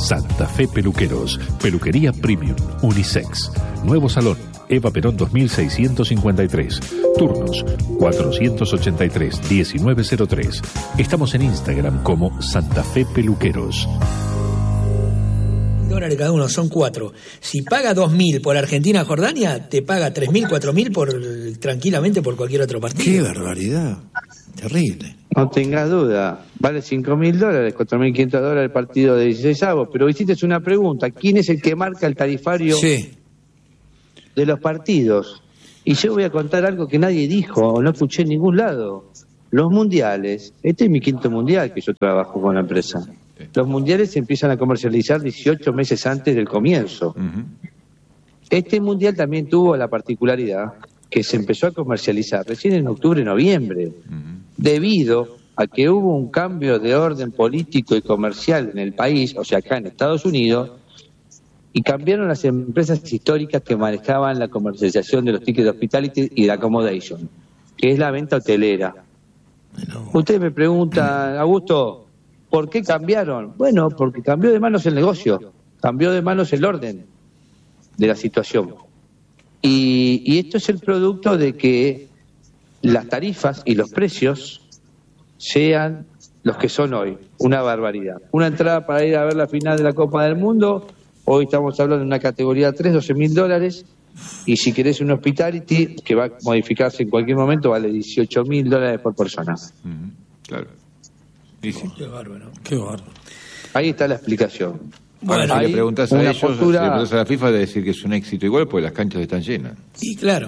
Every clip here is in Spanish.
Santa Fe Peluqueros, peluquería premium, unisex. Nuevo salón, Eva Perón 2653. Turnos 483-1903. Estamos en Instagram como Santa Fe Peluqueros. $1 cada uno, son 4. Si paga 2.000 por Argentina-Jordania, te paga 3.000, 4.000 tranquilamente por cualquier otro partido. ¡Qué barbaridad! Terrible. No tengas duda, vale $5.000, $4.500 el partido de 16avos, pero hiciste una pregunta, ¿quién es el que marca el tarifario de los partidos? Y yo voy a contar algo que nadie dijo, o no escuché en ningún lado. Los mundiales, este es mi 5º mundial que yo trabajo con la empresa. Los mundiales se empiezan a comercializar 18 meses antes del comienzo. Este mundial también tuvo la particularidad que se empezó a comercializar recién en octubre, noviembre, debido a que hubo un cambio de orden político y comercial en el país, o sea, acá en Estados Unidos, y cambiaron las empresas históricas que manejaban la comercialización de los tickets de hospitality y de accommodation, que es la venta hotelera. Usted me pregunta, Augusto, ¿por qué cambiaron? Bueno, porque cambió de manos el negocio, cambió de manos el orden de la situación. Y esto es el producto de que las tarifas y los precios sean los que son hoy, una barbaridad. Una entrada para ir a ver la final de la Copa del Mundo, hoy estamos hablando de una categoría 3, $12.000, y si querés un hospitality, que va a modificarse en cualquier momento, vale $18.000 por persona. Claro. Qué bárbaro. Qué bárbaro. Ahí está la explicación. Bueno, si le preguntas a ellos, postura... si le preguntas a la FIFA, de decir que es un éxito igual, porque las canchas están llenas. Sí, claro.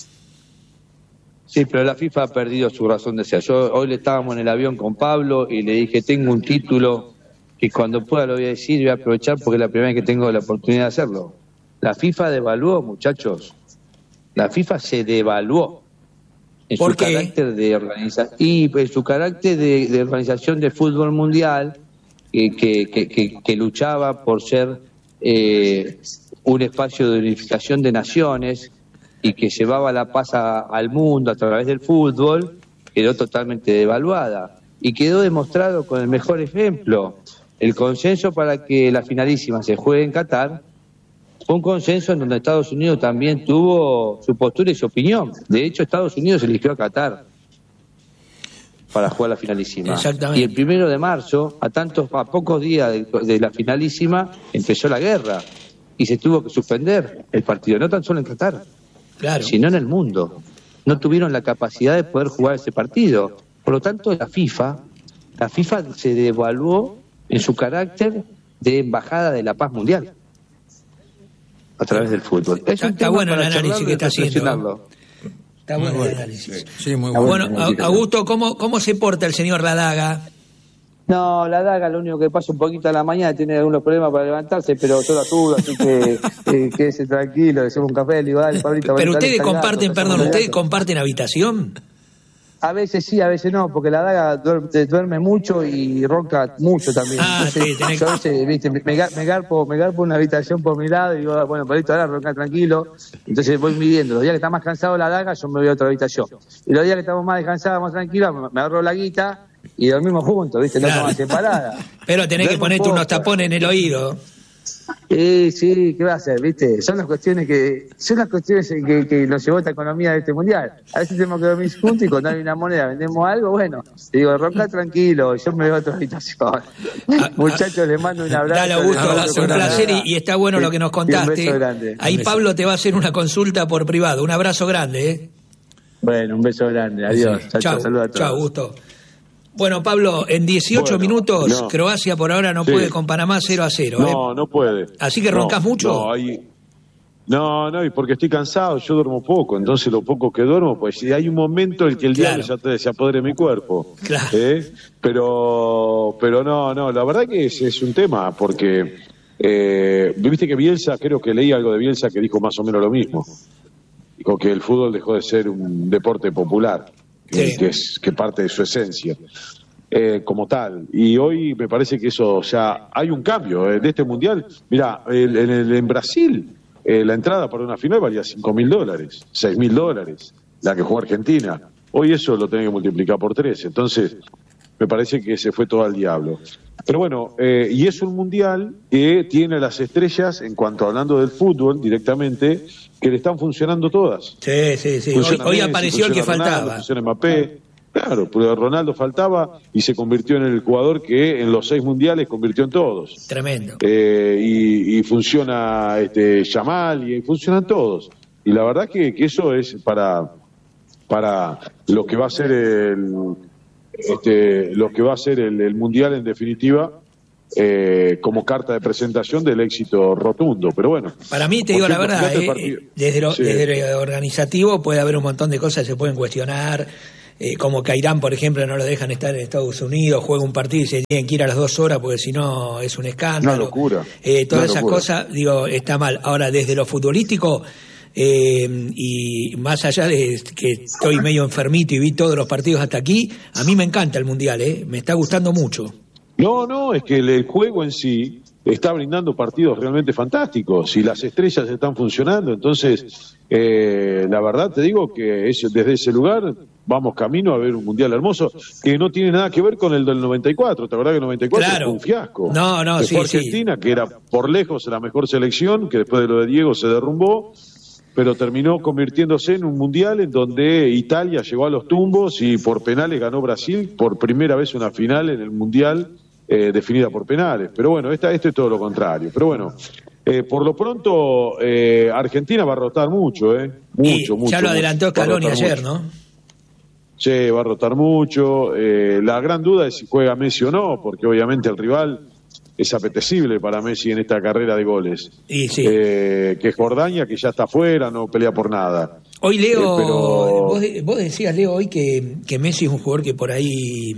Sí, pero la FIFA ha perdido su razón de ser. Hoy le estábamos en el avión con Pablo y le dije, tengo un título que cuando pueda lo voy a decir y voy a aprovechar porque es la primera vez que tengo la oportunidad de hacerlo. La FIFA devaluó, muchachos. La FIFA se devaluó en su carácter de organización y en su carácter de organización de fútbol mundial que luchaba por ser un espacio de unificación de naciones y que llevaba la paz al mundo a través del fútbol, quedó totalmente devaluada y quedó demostrado con el mejor ejemplo. El consenso para que la finalísima se juegue en Qatar fue un consenso en donde Estados Unidos también tuvo su postura y su opinión. De hecho, Estados Unidos eligió a Qatar para jugar la finalísima. Exactamente. Y el 1 de marzo, a pocos días de la finalísima, empezó la guerra y se tuvo que suspender el partido, no tan solo en Qatar, sino en el mundo. No tuvieron la capacidad de poder jugar ese partido. Por lo tanto, la FIFA se devaluó en su carácter de embajada de la paz mundial a través del fútbol. Está bueno el análisis que está haciendo. Está bueno el análisis. Sí, muy bueno. Bueno, Augusto, ¿cómo se porta el señor La Daga? No, La Daga lo único que pasa un poquito a la mañana, tiene algunos problemas para levantarse, pero yo lo ayudo, así que quédese tranquilo, le hacemos un café, le digo, dale, Pablito. Pero ustedes comparten habitación. A veces sí, a veces no, porque La Daga duerme mucho y ronca mucho también. Entonces, yo a veces, viste, me garpo una habitación por mi lado y digo, bueno, Pablito, ahora ronca tranquilo. Entonces voy midiendo. Los días que está más cansado La Daga, yo me voy a otra habitación. Y los días que estamos más descansados, más tranquilos, me agarro la guita y dormimos juntos, ¿viste? No como separada. Pero tenés que ponerte unos tapones en el oído. Sí, ¿qué va a hacer? ¿Viste? Son las cuestiones que nos llevó esta economía de este mundial. A veces tenemos que dormir juntos y cuando hay una moneda vendemos algo, bueno, digo, ronca tranquilo, yo me voy a otra habitación. Muchachos, les mando un abrazo. Dale, Augusto, un placer y está bueno lo que nos contaste. Un beso grande. Ahí Pablo te va a hacer una consulta por privado. Un abrazo grande, Bueno, un beso grande. Adiós. Chao, saludos a todos. Chao, Augusto. Bueno, Pablo, en 18 minutos, Croacia por ahora no puede con Panamá 0-0. No puede. ¿Así que roncas mucho? No, y porque estoy cansado, yo duermo poco, entonces lo poco que duermo, pues si hay un momento en el que el diablo se apodere de mi cuerpo. Claro. Pero no, la verdad que es un tema, porque viste que Bielsa, creo que leí algo de Bielsa que dijo más o menos lo mismo. Dijo que el fútbol dejó de ser un deporte popular. Que parte de su esencia como tal, y hoy me parece que eso, hay un cambio de este mundial. Mirá, en Brasil la entrada para una final valía $5.000, $6.000, la que jugó Argentina. Hoy eso lo tenés que multiplicar por 3, entonces me parece que se fue todo al diablo. Pero bueno, y es un mundial que tiene las estrellas, en cuanto hablando del fútbol directamente, que le están funcionando todas. Sí. Hoy apareció el que faltaba. Funciona Mbappé. Claro, pero Ronaldo faltaba y se convirtió en el jugador que en los 6 mundiales convirtió en todos. Tremendo. Y funciona Yamal y funcionan todos. Y la verdad que eso es para lo que va a ser el mundial en definitiva, como carta de presentación del éxito rotundo. Pero bueno, para mí, te digo la verdad, desde lo organizativo puede haber un montón de cosas que se pueden cuestionar, como que a Irán, por ejemplo, no lo dejan estar en Estados Unidos, juega un partido y se tienen que ir a las 2 horas porque si no es un escándalo. Una locura. Todas esas cosas, está mal. Ahora, desde lo futbolístico, y más allá de que estoy medio enfermito y vi todos los partidos hasta aquí, a mí me encanta el mundial, me está gustando mucho. No, es que el juego en sí está brindando partidos realmente fantásticos y las estrellas están funcionando. Entonces, la verdad te digo que desde ese lugar vamos camino a ver un mundial hermoso que no tiene nada que ver con el del 94. ¿Te acordás que el 94 fue un fiasco? No, sí, Argentina, que era por lejos la mejor selección, que después de lo de Diego se derrumbó, pero terminó convirtiéndose en un mundial en donde Italia llegó a los tumbos y por penales ganó Brasil por primera vez una final en el mundial definida por penales. Pero bueno, esto es todo lo contrario. Pero bueno, por lo pronto Argentina va a rotar mucho, mucho. Ya lo adelantó Scaloni ayer, ¿no? Sí, va a rotar mucho. La gran duda es si juega Messi o no, porque obviamente el rival es apetecible para Messi en esta carrera de goles. Y sí. Que es Jordania, que ya está afuera, no pelea por nada. Hoy Leo, vos decías, Leo, hoy que Messi es un jugador que por ahí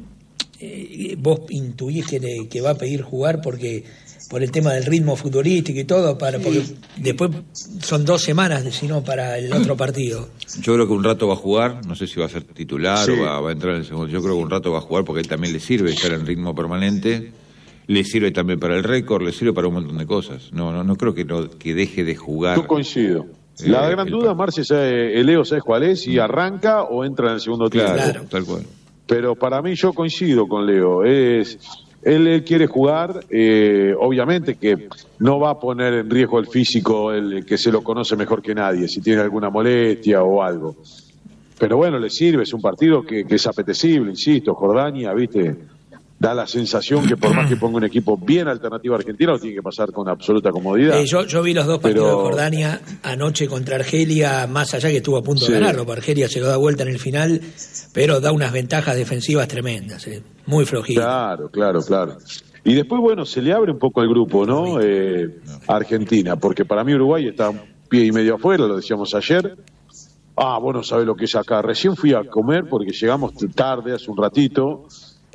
vos intuís que va a pedir jugar porque por el tema del ritmo futbolístico y todo, porque después son 2 semanas, sino para el otro partido. Yo creo que un rato va a jugar, no sé si va a ser titular o va a entrar en el segundo. Yo creo que un rato va a jugar porque a él también le sirve estar en ritmo permanente. Le sirve también para el récord, le sirve para un montón de cosas. No creo que deje de jugar. Yo coincido. La gran duda, Marce, Leo, ¿sabes cuál es? Si arranca o entra en el segundo tiempo. Claro, tal cual. Pero para mí yo coincido con Leo. Él quiere jugar, obviamente que no va a poner en riesgo el físico, el que se lo conoce mejor que nadie, si tiene alguna molestia o algo. Pero bueno, le sirve, es un partido que es apetecible, insisto. Jordania, ¿viste? Da la sensación que por más que ponga un equipo bien alternativo a Argentina, lo tiene que pasar con absoluta comodidad. Yo vi los 2 partidos de Jordania anoche contra Argelia, más allá que estuvo a punto de ganarlo, porque Argelia se lo da vuelta en el final, pero da unas ventajas defensivas tremendas, muy flojito. Claro. Y después, bueno, se le abre un poco el grupo, ¿no? A Argentina, porque para mí Uruguay está un pie y medio afuera, lo decíamos ayer. Bueno, sabe lo que es acá. Recién fui a comer porque llegamos tarde, hace un ratito.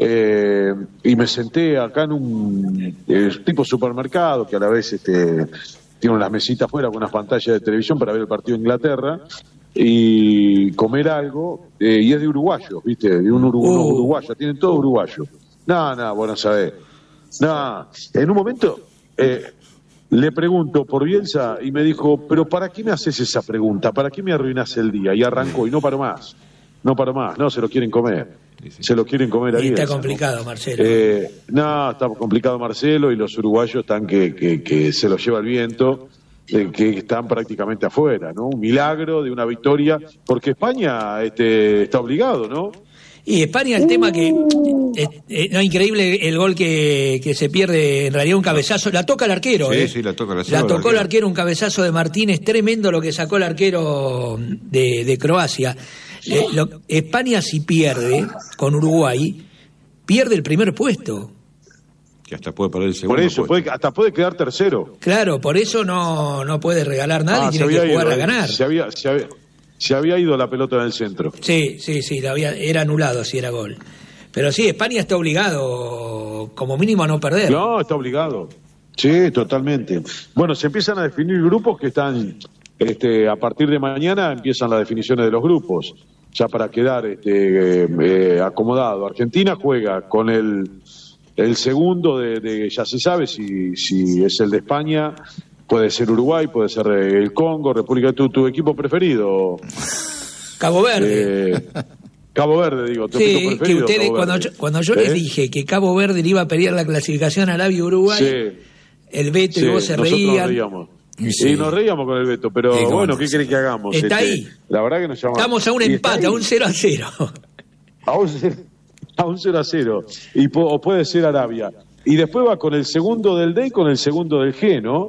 Y me senté acá en un tipo supermercado que a la vez tiene unas mesitas afuera con unas pantallas de televisión para ver el partido de Inglaterra y comer algo, y es de uruguayos, ¿viste? De unos uruguayos, tienen todo uruguayo. Bueno, sabés. En un momento le pregunto por Bielsa y me dijo, pero ¿para qué me haces esa pregunta? ¿Para qué me arruinás el día? Y arrancó y no paró más, se lo quieren comer. Se lo quieren comer ahí. Está complicado, ¿no? Marcelo. Está complicado Marcelo y los uruguayos están que se los lleva el viento, que están prácticamente afuera, ¿no? Un milagro de una victoria, porque España está obligado, ¿no? Y España, el tema que no, increíble el gol que se pierde, en realidad un cabezazo, la toca el arquero. Sí, la toca la tocó el arquero, un cabezazo de Martínez, tremendo lo que sacó el arquero de Croacia. España, si pierde con Uruguay, pierde el primer puesto. Que hasta puede perder el segundo. Por eso, hasta puede quedar tercero. Claro, por eso no puede regalar nada y tiene que jugar a ganar. Se había ido la pelota en el centro. Sí, era anulado si era gol. Pero sí, España está obligado, como mínimo, a no perder. No, está obligado. Sí, totalmente. Bueno, se empiezan a definir grupos que están... a partir de mañana empiezan las definiciones de los grupos, ya para quedar acomodado. Argentina juega con el segundo de ya se sabe si es el de España, puede ser Uruguay, puede ser el Congo, República, tu equipo preferido. Cabo Verde. Cabo Verde, digo. Sí, que ustedes, cuando yo les dije que Cabo Verde le iba a pedir la clasificación a Arabia y Uruguay, el Beto y vos se reían. Y nos reíamos con el Beto, pero bueno, ¿qué querés que hagamos? Está ahí. La verdad que nos llamamos. Estamos a un empate, a un 0-0. A un 0-0. O puede ser Arabia. Y después va con el segundo del D y con el segundo del G, ¿no?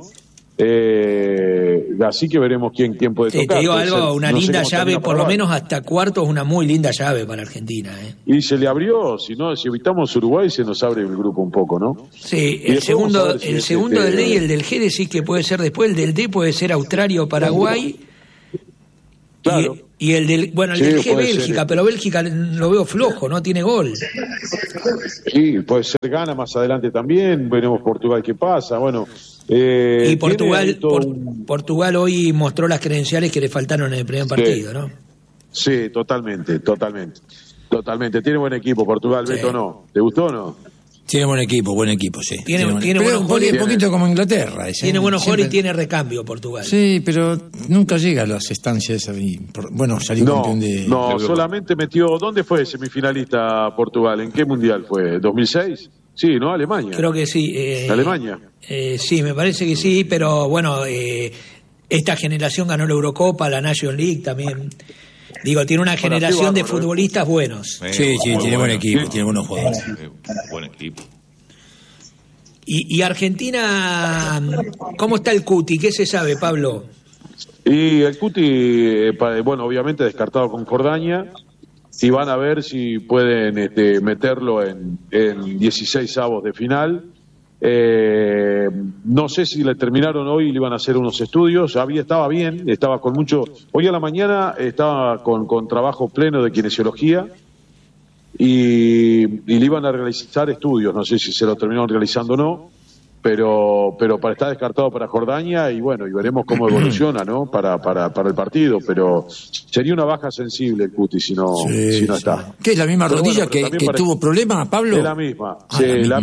Así que veremos quién puede tocar. Te digo algo, una linda llave, por lo menos hasta cuartos, una muy linda llave para Argentina. Y se le abrió, si evitamos Uruguay, se nos abre el grupo un poco, ¿no? Sí, el segundo del D y el del G decís que puede ser después, el del D puede ser Australia o Paraguay. Claro. Y el del G Bélgica, pero Bélgica lo veo flojo, no tiene gol. Sí, puede ser Ghana más adelante también, veremos Portugal qué pasa, bueno. Y Portugal hoy mostró las credenciales que le faltaron en el primer partido, ¿no? Sí, totalmente. Tiene buen equipo Portugal, Beto, ¿no? ¿Te gustó o no? Tiene buen equipo, sí. Tiene buenos jugadores. Un poquito como Inglaterra. Tiene buenos jugadores y tiene recambio Portugal. Sí, pero nunca llega a las instancias. Salió campeón de... No, solamente metió... ¿Dónde fue semifinalista Portugal? ¿En qué mundial fue? ¿2006? Sí, ¿no? Alemania. Creo que sí. ¿Alemania? Sí, me parece que sí, pero bueno, esta generación ganó la Eurocopa, la National League también. Digo, tiene una generación de futbolistas buenos. Sí, tiene buen equipo, tiene buenos jugadores. Buen equipo. Y Argentina, ¿cómo está el Cuti? ¿Qué se sabe, Pablo? Y el Cuti, bueno, obviamente descartado con Jordania. Y van a ver si pueden meterlo en 16avos de final. No sé si le terminaron hoy y le iban a hacer unos estudios. Estaba bien, estaba con mucho. Hoy a la mañana estaba con trabajo pleno de kinesiología y le iban a realizar estudios. No sé si se lo terminaron realizando o no, pero estar descartado para Jordania y bueno, y veremos cómo evoluciona, ¿no? Para el partido, pero sería una baja sensible el Cuti si no está. ¿Qué es la misma rodilla que tuvo problema, Pablo? Es la misma, la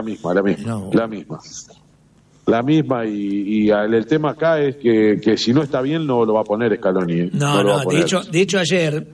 misma y el tema acá es que si no está bien no lo va a poner Scaloni. De hecho ayer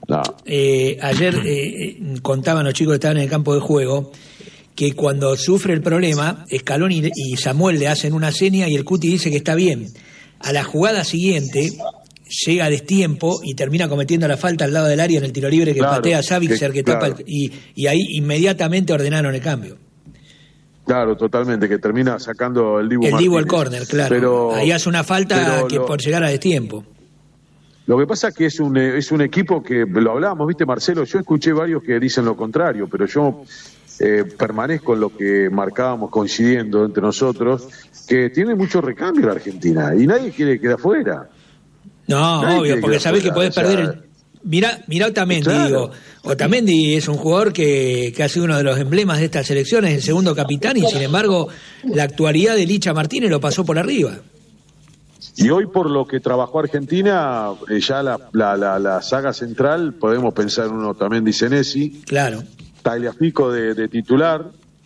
contaban los chicos que estaban en el campo de juego que cuando sufre el problema, Scaloni y Samuel le hacen una seña y el Cuti dice que está bien. A la jugada siguiente llega a destiempo y termina cometiendo la falta al lado del área en el tiro libre que patea Savitzer, que tapa y ahí inmediatamente ordenaron el cambio. Claro, totalmente, que termina sacando el Dibu el córner, claro. Pero, ahí hace una falta por llegar a destiempo. Lo que pasa es que es un equipo que, lo hablábamos, ¿viste, Marcelo? Yo escuché varios que dicen lo contrario, pero yo permanezco en lo que marcábamos coincidiendo entre nosotros, que tiene mucho recambio la Argentina y nadie quiere quedar fuera. No, obvio, porque sabés que podés perder. Mirá Otamendi, claro. Otamendi es un jugador que ha sido uno de los emblemas de estas selecciones, el segundo capitán, y sin embargo la actualidad de Licha Martínez lo pasó por arriba. Y hoy por lo que trabajó Argentina, ya la saga central, podemos pensar en un Otamendi Senesi. Claro. Tagliafico de titular,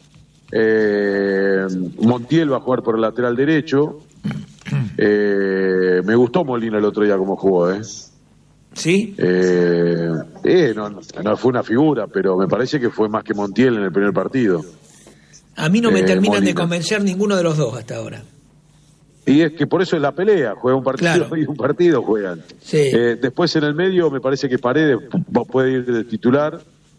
Montiel va a jugar por el lateral derecho. Me gustó Molina el otro día como jugó, ¿Sí? No fue una figura, pero me parece que fue más que Montiel en el primer partido. A mí no me terminan de convencer ninguno de los dos hasta ahora. Y es que por eso es la pelea, juega un partido y un partido juegan. Sí. Después en el medio me parece que Paredes puede ir de titular.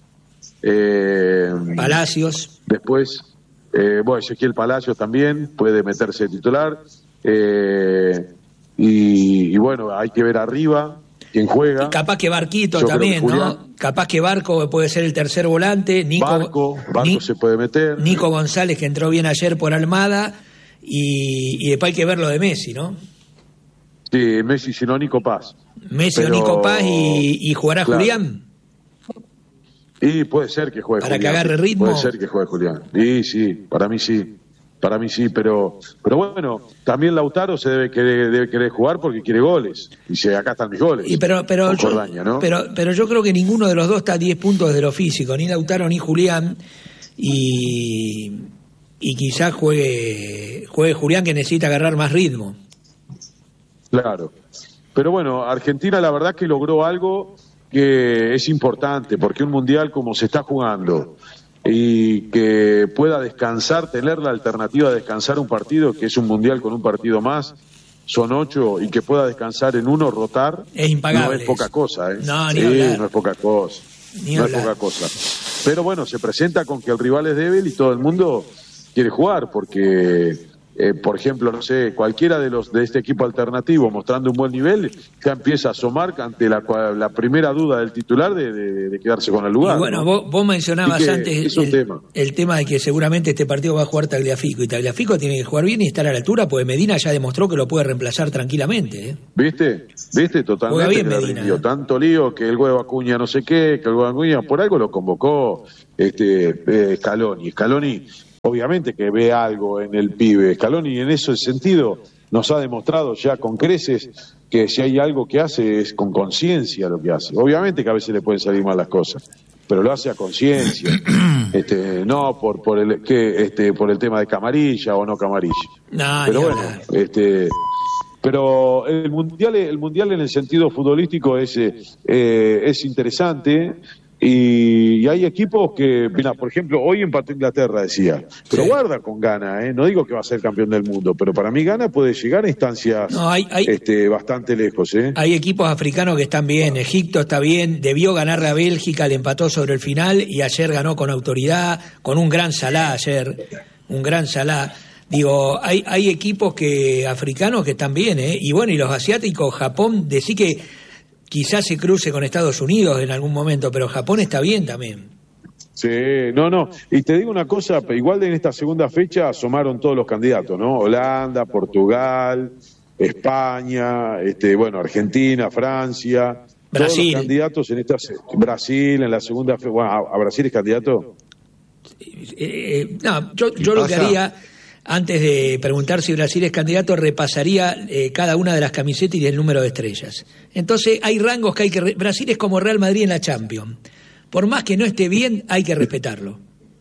Palacios. Después, Ezequiel Palacios también puede meterse de titular. Y bueno, hay que ver arriba quién juega. Y capaz que Barquito también, ¿no? Capaz que Barco puede ser el tercer volante. Barco se puede meter. Nico González, que entró bien ayer por Almada. Y después hay que ver lo de Messi, ¿no? Sí, Messi, si no Nico Paz. Messi o Nico Paz y jugará Julián. Y puede ser que juegue para Julián. Que agarre ritmo. Puede ser que juegue Julián. Y sí, para mí sí, pero bueno, también Lautaro se debe querer jugar porque quiere goles. Dice, acá están mis goles. Pero yo creo que ninguno de los dos está a 10 puntos de lo físico, ni Lautaro ni Julián. Y quizás juegue Julián, que necesita agarrar más ritmo. Claro. Pero bueno, Argentina la verdad que logró algo que es importante, porque un mundial como se está jugando y que pueda descansar, tener la alternativa de descansar un partido, que es un mundial con un partido más, son 8, y que pueda descansar en uno, rotar, es impagable. No es poca cosa, ¿eh? No, sí, ni no es poca cosa. No es poca cosa. Pero bueno, se presenta con que el rival es débil y todo el mundo quiere jugar, porque por ejemplo, no sé, cualquiera de este equipo alternativo mostrando un buen nivel, ya empieza a asomar ante la primera duda del titular de quedarse con el lugar. Y bueno, ¿no? vos mencionabas antes el tema de que seguramente este partido va a jugar Tagliafico, y Tagliafico tiene que jugar bien y estar a la altura, porque Medina ya demostró que lo puede reemplazar tranquilamente, ¿eh? ¿Viste? Totalmente. Bien Medina, ¿eh? Tanto lío que el huevo Acuña no sé qué, que el huevo Acuña por algo lo convocó Scaloni obviamente que ve algo en el pibe. Scaloni en ese sentido nos ha demostrado ya con creces que si hay algo que hace es con conciencia lo que hace. Obviamente que a veces le pueden salir mal las cosas, pero lo hace a conciencia, no por el tema de camarilla o no camarilla. Pero bueno, pero el mundial en el sentido futbolístico es interesante. Y hay equipos que, mira, por ejemplo, hoy empató Inglaterra, decía, pero sí, guarda con Ghana, no digo que va a ser campeón del mundo, pero para mí Ghana puede llegar a instancias bastante lejos. Hay equipos africanos que están bien, Egipto está bien, debió ganar a Bélgica, le empató sobre el final y ayer ganó con autoridad, con un gran Salah ayer, un gran Salah. Digo, hay equipos africanos que están bien, y bueno, y los asiáticos, Japón, decí que quizás se cruce con Estados Unidos en algún momento, pero Japón está bien también. Sí, no. Y te digo una cosa, igual en esta segunda fecha asomaron todos los candidatos, ¿no? Holanda, Portugal, España, Argentina, Francia. Brasil. Todos los candidatos en Brasil en la segunda fecha. Bueno, ¿a Brasil es candidato? No, yo lo que haría, antes de preguntar si Brasil es candidato, repasaría cada una de las camisetas y el número de estrellas. Entonces hay rangos que hay que... Brasil es como Real Madrid en la Champions. Por más que no esté bien, hay que respetarlo.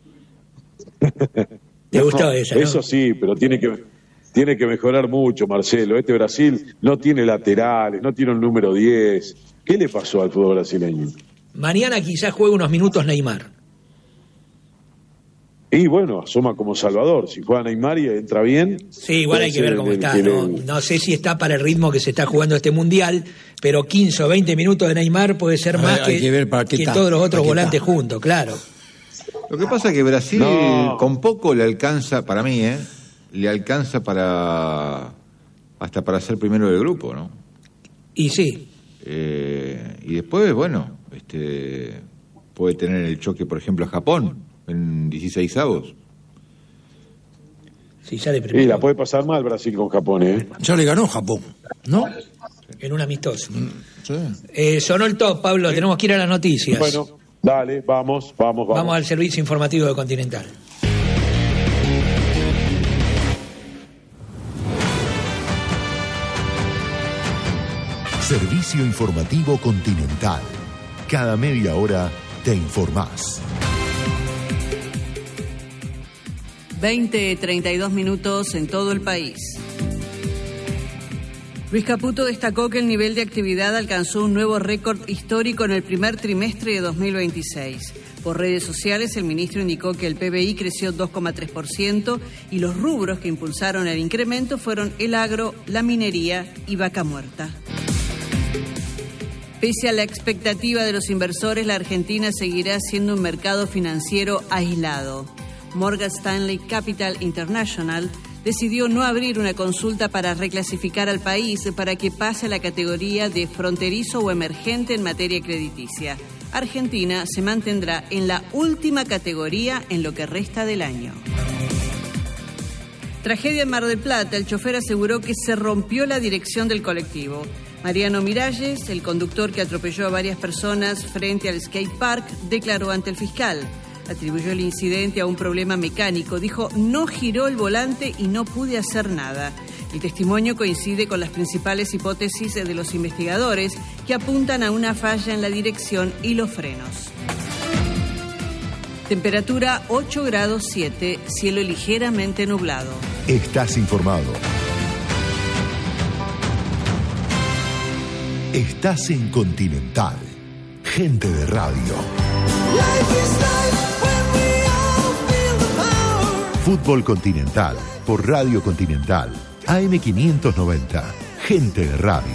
¿Te gustó esa, no? Eso sí, pero tiene que mejorar mucho, Marcelo. Brasil no tiene laterales, no tiene un número 10. ¿Qué le pasó al fútbol brasileño? Mañana quizás juegue unos minutos Neymar. Y bueno, asoma como Salvador. Si juega Neymar y entra bien... Sí, igual hay que ver cómo está. No sé si está para el ritmo que se está jugando este Mundial, pero 15 o 20 minutos de Neymar puede ser más que todos los otros volantes juntos, claro. Lo que pasa es que Brasil con poco le alcanza, para mí, le alcanza hasta para ser primero del grupo, ¿no? Y sí. Y después, bueno, puede tener el choque, por ejemplo, a Japón en 16avos. Sí, sale primero. Y la puede pasar mal Brasil con Japón, Ya le ganó Japón, ¿no? En un amistoso. Sí. Sonó el top, Pablo, tenemos que ir a las noticias. Bueno, dale, vamos. Vamos al servicio informativo de Continental. Servicio informativo Continental. Cada media hora te informás. 20:32 minutos en todo el país. Luis Caputo destacó que el nivel de actividad alcanzó un nuevo récord histórico en el primer trimestre de 2026. Por redes sociales, el ministro indicó que el PBI creció 2,3% y los rubros que impulsaron el incremento fueron el agro, la minería y vaca muerta. Pese a la expectativa de los inversores, la Argentina seguirá siendo un mercado financiero aislado. Morgan Stanley Capital International decidió no abrir una consulta para reclasificar al país para que pase a la categoría de fronterizo o emergente en materia crediticia. Argentina se mantendrá en la última categoría en lo que resta del año. Tragedia en Mar del Plata. El chofer aseguró que se rompió la dirección del colectivo. Mariano Miralles, el conductor que atropelló a varias personas frente al skate park, declaró ante el fiscal. Atribuyó el incidente a un problema mecánico. Dijo, no giró el volante y no pude hacer nada. El testimonio coincide con las principales hipótesis de los investigadores, que apuntan a una falla en la dirección y los frenos. Temperatura 8 grados 7, cielo ligeramente nublado. Estás informado. Estás en Continental. Gente de radio. Fútbol Continental por Radio Continental. AM590. Gente de radio.